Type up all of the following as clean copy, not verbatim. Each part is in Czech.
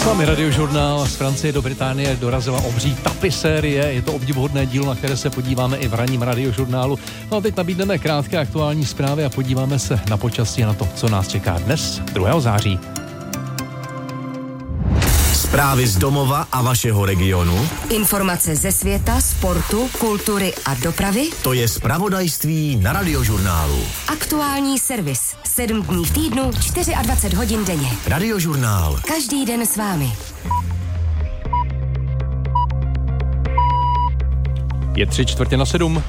Máme radiožurnál z Francie do Británie dorazila obří tapisérie. Je to obdivuhodné dílo, na které se podíváme i v ranním radiožurnálu. No a teď nabídneme krátké aktuální zprávy a podíváme se na počasí, na to, co nás čeká dnes, 2. září. Zprávy z domova a vašeho regionu. Informace ze světa, sportu, kultury a dopravy. To je zpravodajství na radiožurnálu. Aktuální servis. 7 dní v týdnu, 24 hodin denně. Radiožurnál. Každý den s vámi. Je 6:45.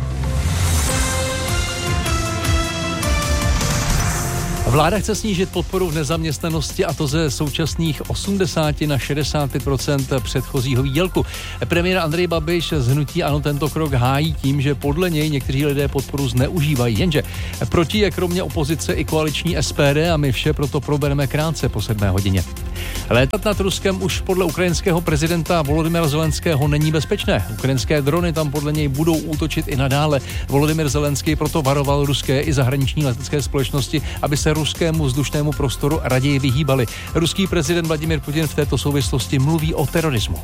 Vláda chce snížit podporu v nezaměstnanosti, a to ze současných 80 na 65% předchozího výdělku. Premiér Andrej Babiš z hnutí ANO tento krok hájí tím, že podle něj někteří lidé podporu zneužívají. Jenže proti je kromě opozice i koaliční SPD a my vše proto probereme krátce po 7 hodině. Létat nad Ruskem už podle ukrajinského prezidenta Volodymyra Zelenského není bezpečné. Ukrajinské drony tam podle něj budou útočit i nadále. Volodymyr Zelenský proto varoval ruské i zahraniční letecké společnosti, aby se ruskému vzdušnému prostoru raději vyhýbali. Ruský prezident Vladimír Putin v této souvislosti mluví o terorismu.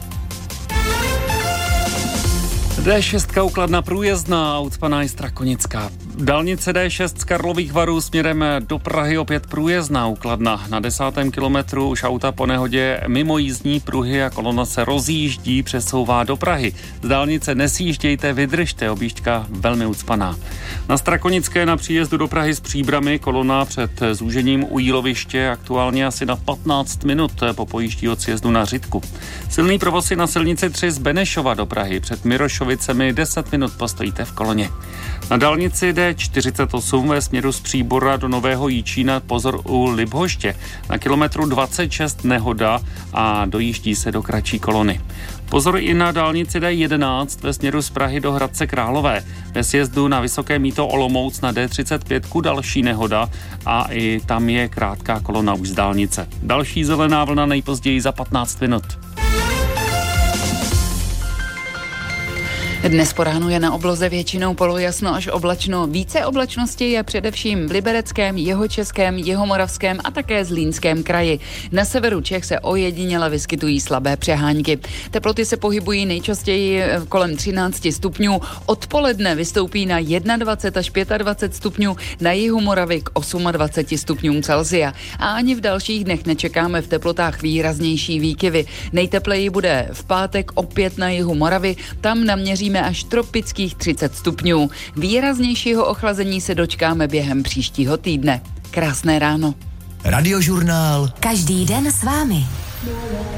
D6 u Kladna průjezdná, ucpaná i Strakonická. Dálnice D6 z Karlových Varů směrem do Prahy opět průjezdná u Kladna. Na 10. kilometru už auta po nehodě mimo jízdní pruhy a kolona se rozjíždí, přesouvá do Prahy. Z dálnice nesjíždějte, vydržte, objížďka velmi ucpaná. Na Strakonické na příjezdu do Prahy s Příbrami kolona před zúžením u Jíloviště aktuálně asi na 15 minut po pojíždí od sjezdu na Řitku. Silný provoz je na silnici 3 z Benešova do Prahy. Před Mirošovicemi 10 minut postojíte v koloně. Na dálnici D48 ve směru z Příbora do Nového Jičína pozor u Libhoště. Na kilometru 26 nehoda a dojíždí se do kratší kolony. Pozor i na dálnici D11 ve směru z Prahy do Hradce Králové. Ve sjezdu na Vysoké Mýto Olomouc na D35 další nehoda a i tam je krátká kolona už z dálnice. Další zelená vlna nejpozději za 15 minut. Dnes po ránu je na obloze většinou polojasno až oblačno. Více oblačnosti je především v Libereckém, Jihočeském, Jihomoravském a také Zlínském kraji. Na severu Čech se ojediněle vyskytují slabé přehánky. Teploty se pohybují nejčastěji kolem 13 stupňů. Odpoledne vystoupí na 21 až 25 stupňů, na jihu Moravy k 28 stupňům Celsia. A ani v dalších dnech nečekáme v teplotách výraznější výkyvy. Nejtepleji bude v pátek opět na jihu Moravy, tam naměří až tropických 30 stupňů. Výraznějšího ochlazení se dočkáme během příštího týdne. Krásné ráno. Radiožurnál. Každý den s vámi.